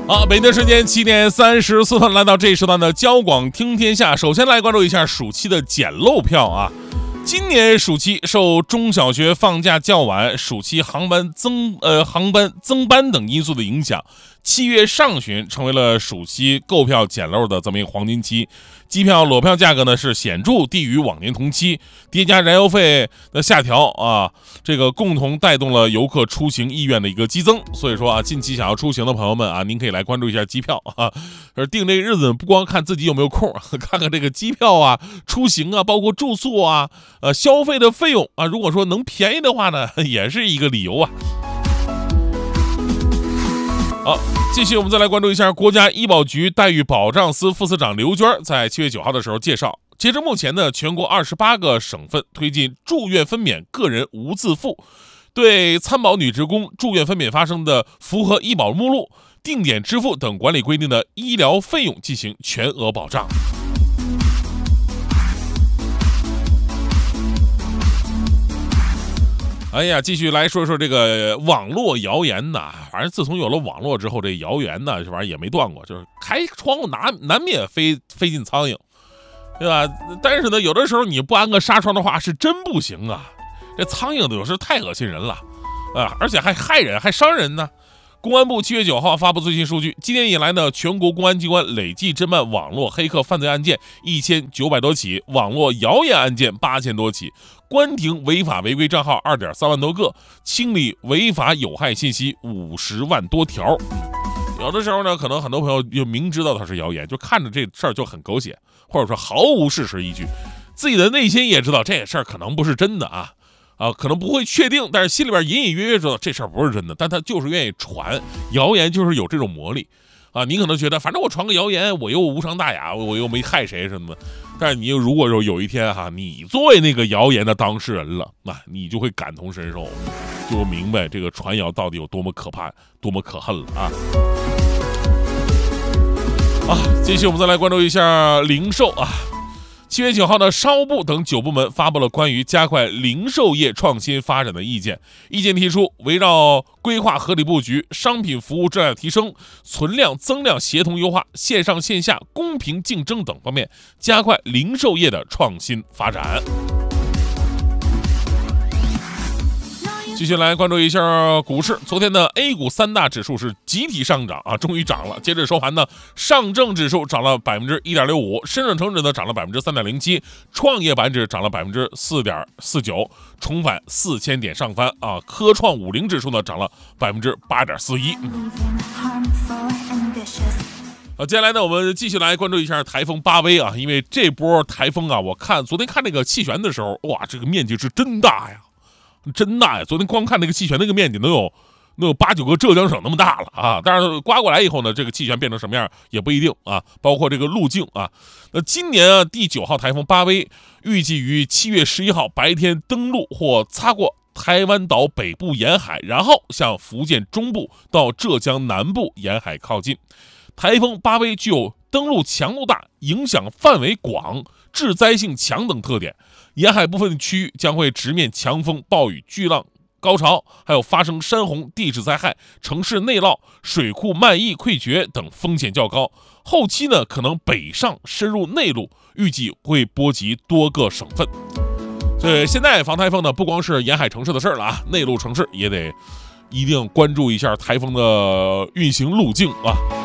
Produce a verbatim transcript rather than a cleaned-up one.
好，北京时间七点三十四分，来到这一时段的交广听天下。首先来关注一下暑期的捡漏票啊。今年暑期受中小学放假较晚、暑期航班增呃航班增班等因素的影响，七月上旬成为了暑期购票捡漏的这么一个黄金期。机票裸票价格呢是显著低于往年同期，叠加燃油费的下调啊，这个共同带动了游客出行意愿的一个激增。所以说啊，近期想要出行的朋友们啊，您可以来关注一下机票啊。而定这个日子不光看自己有没有空，看看这个机票啊、出行啊，包括住宿啊、呃消费的费用啊，如果说能便宜的话呢，也是一个理由啊。好，继续我们再来关注一下国家医保局待遇保障司副司长刘娟在七月九号的时候介绍，截至目前呢，全国二十八个省份推进住院分娩个人无自付，对参保女职工住院分娩发生的符合医保目录、定点支付等管理规定的医疗费用进行全额保障。哎呀，继续来说说这个网络谣言呐，反正自从有了网络之后，这谣言呢，这玩意儿也没断过，就是开窗户难难免飞飞进苍蝇，对吧？但是呢，有的时候你不安个纱窗的话，是真不行啊。这苍蝇有时太恶心人了啊，而且还害人，还伤人呢。公安部七月九号发布最新数据，今年以来呢，全国公安机关累计侦办网络黑客犯罪案件一千九百多起，网络谣言案件八千多起，关停违法违规账号二点三万多个，清理违法有害信息五十万多条。有的时候呢，可能很多朋友就明知道它是谣言，就看着这事儿就很狗血，或者说毫无事实依据，自己的内心也知道这事儿可能不是真的啊。啊，可能不会确定，但是心里边隐隐约约知道这事儿不是真的，但他就是愿意传谣言，就是有这种魔力啊。你可能觉得，反正我传个谣言，我又无伤大雅，我又没害谁什么的。但是你如果说有一天哈、啊，你作为那个谣言的当事人了，那你就会感同身受，就明白这个传谣到底有多么可怕，多么可恨了啊！啊，继续我们再来关注一下零售啊。七月九号呢，商务部等九部门发布了关于加快零售业创新发展的意见。意见提出，围绕规划合理布局、商品服务质量提升、存量增量协同优化、线上线下公平竞争等方面，加快零售业的创新发展。继续来关注一下股市，昨天的 A 股三大指数是集体上涨啊，终于涨了。截止收盘呢，上证指数涨了百分之一点六五，深圳成指呢涨了百分之三点零七，创业板指涨了百分之四点四九，重返四千点上翻啊。科创五零指数呢涨了百分之八点四一。好，接下来呢，我们继续来关注一下台风巴威啊，因为这波台风啊，我看昨天看那个气旋的时候，哇，这个面积是真大呀。真大呀！昨天光看那个气旋，那个面积能有能有八九个浙江省那么大了啊！但是刮过来以后呢，这个气旋变成什么样也不一定啊，包括这个路径啊。那今年啊，第九号台风巴威预计于七月十一号白天登陆或擦过台湾岛北部沿海，然后向福建中部到浙江南部沿海靠近。台风巴威具有登陆强度大、影响范围广、致灾性强等特点。沿海部分区域将会直面强风、暴雨、巨浪高潮，还有发生山洪、地质灾害、城市内涝、水库漫溢溃决等风险较高。后期呢，可能北上深入内陆，预计会波及多个省份。所以现在防台风呢，不光是沿海城市的事了啊，内陆城市也得一定关注一下台风的运行路径啊。